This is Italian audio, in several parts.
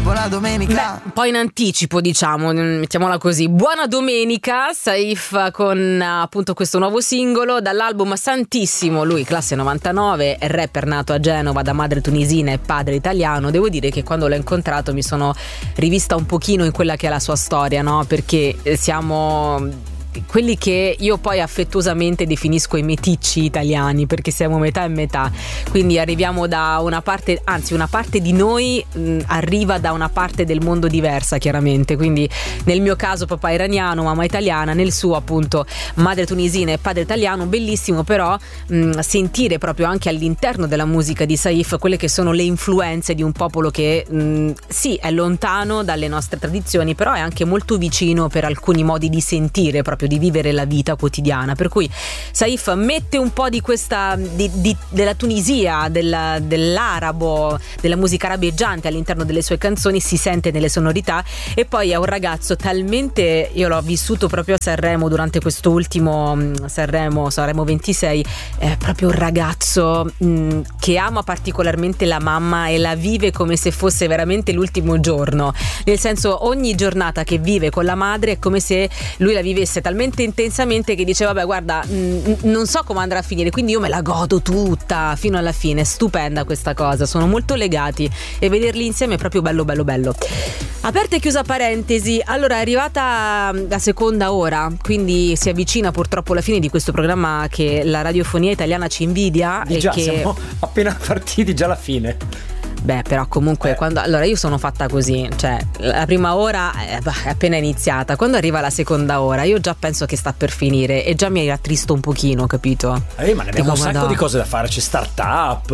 buona domenica. Beh, poi in anticipo, diciamo, mettiamola così. Buona domenica, Saif con appunto questo nuovo singolo dall'album Santissimo. Lui classe 99, è rapper nato a Genova da madre tunisina e padre italiano. Devo dire che quando l'ho incontrato mi sono rivista un pochino in quella che è la sua storia, no? Perché siamo quelli che io poi affettuosamente definisco i meticci italiani, perché siamo metà e metà, quindi arriviamo da una parte, anzi una parte di noi arriva da una parte del mondo diversa, chiaramente, quindi nel mio caso papà iraniano, mamma italiana, nel suo appunto madre tunisina e padre italiano. Bellissimo però sentire proprio anche all'interno della musica di Saif quelle che sono le influenze di un popolo che sì, è lontano dalle nostre tradizioni, però è anche molto vicino per alcuni modi di sentire, proprio di vivere la vita quotidiana. Per cui Saif mette un po' di questa della Tunisia, dell'arabo, della musica arabeggiante all'interno delle sue canzoni, si sente nelle sonorità. E poi è un ragazzo talmente, io l'ho vissuto proprio a Sanremo durante questo ultimo Sanremo 26, è proprio un ragazzo che ama particolarmente la mamma e la vive come se fosse veramente l'ultimo giorno, nel senso ogni giornata che vive con la madre è come se lui la vivesse talmente intensamente che dice vabbè guarda non so come andrà a finire, quindi io me la godo tutta fino alla fine. Stupenda questa cosa, sono molto legati e vederli insieme è proprio bello. Aperta e chiusa parentesi, allora è arrivata la seconda ora, quindi si avvicina purtroppo la fine di questo programma che la radiofonia italiana ci invidia e già che siamo appena partiti, già alla fine. Beh, però comunque allora io sono fatta così, cioè la prima ora è appena iniziata, quando arriva la seconda ora io già penso che sta per finire e già mi rattristo un pochino, capito? Ma ne abbiamo un sacco di cose da fare, c'è startup,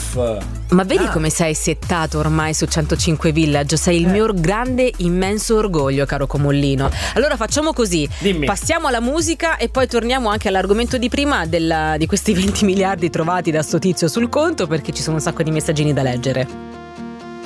Ma vedi come sei settato ormai su 105 Village, sei il mio grande immenso orgoglio, caro Comollino. Allora facciamo così, dimmi. Passiamo alla musica e poi torniamo anche all'argomento di prima di questi 20 miliardi trovati da sto tizio sul conto, perché ci sono un sacco di messaggini da leggere.